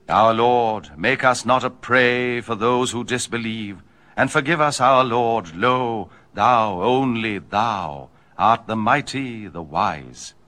Our Lord, make us not a prey for those who disbelieve, and forgive us, our Lord. Lo, thou, only thou, art the mighty, the wise.